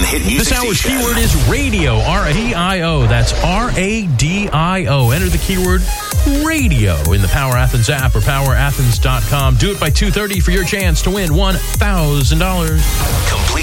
hit music This hour's station. keyword is radio, R-A-D-I-O. That's R-A-D-I-O. Enter the keyword radio in the Power Athens app or powerathens.com. Do it by 2:30 for your chance to win $1,000. Complete